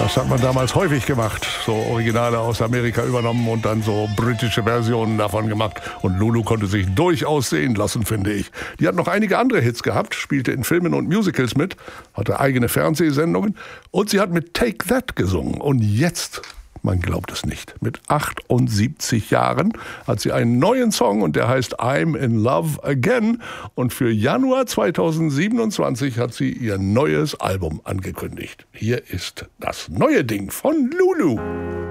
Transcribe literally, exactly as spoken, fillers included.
Das hat man damals häufig gemacht. So Originale aus Amerika übernommen und dann so britische Versionen davon gemacht. Und Lulu konnte sich durchaus sehen lassen, finde ich. Die hat noch einige andere Hits gehabt, spielte in Filmen und Musicals mit, hatte eigene Fernsehsendungen und sie hat mit Take That gesungen. Und jetzt, man glaubt es nicht, mit achtundsiebzig Jahren hat sie einen neuen Song und der heißt I'm in Love Again. Und für Januar zweitausendsiebenundzwanzig hat sie ihr neues Album angekündigt. Hier ist das neue Ding von Lulu.